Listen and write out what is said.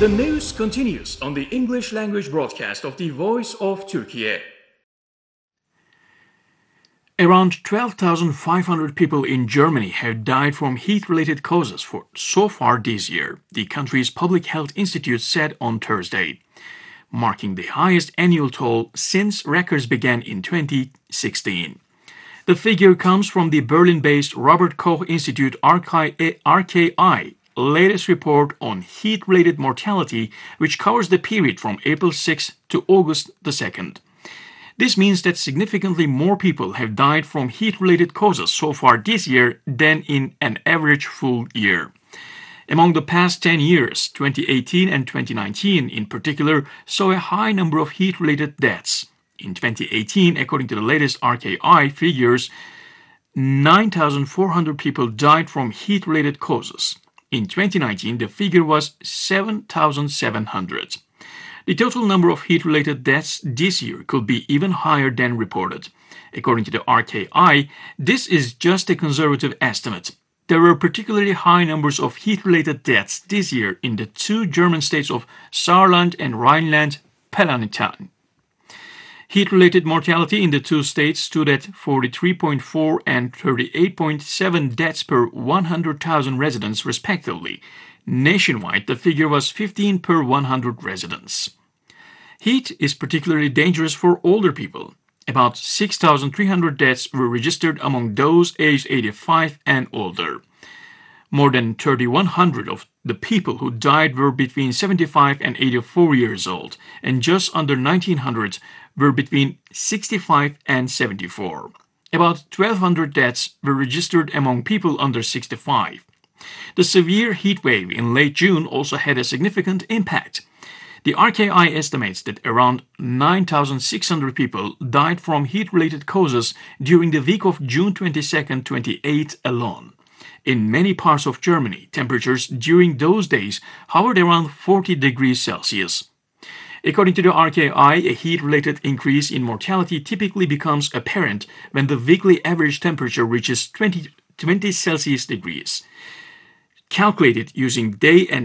The news continues on the English language broadcast of the Voice of Turkey. Around 12,500 people in Germany have died from heat-related causes so far this year, the country's Public Health Institute said on Thursday, marking the highest annual toll since records began in 2016. The figure comes from the Berlin-based Robert Koch Institute RKI latest report on heat-related mortality, which covers the period from April 6 to August 2nd. This means that significantly more people have died from heat-related causes so far this year than in an average full year. Among the past 10 years, 2018 and 2019 in particular saw a high number of heat-related deaths. In 2018, according to the latest RKI figures, 9,400 people died from heat-related causes. In 2019, the figure was 7,700. The total number of heat-related deaths this year could be even higher than reported. According to the RKI, this is just a conservative estimate. There were particularly high numbers of heat-related deaths this year in the two German states of Saarland and Rhineland-Palatinate. Heat-related mortality in the two states stood at 43.4 and 38.7 deaths per 100,000 residents respectively. Nationwide, the figure was 15 per 100 residents. Heat is particularly dangerous for older people. About 6,300 deaths were registered among those aged 85 and older. More than 3,100 of the people who died were between 75 and 84 years old, and just under 1,900 were between 65 and 74. About 1,200 deaths were registered among people under 65. The severe heat wave in late June also had a significant impact. The RKI estimates that around 9,600 people died from heat-related causes during the week of June 22-28 alone. In many parts of Germany, temperatures during those days hovered around 40 degrees Celsius. According to the RKI, a heat-related increase in mortality typically becomes apparent when the weekly average temperature reaches 20 Celsius degrees. Calculated using day and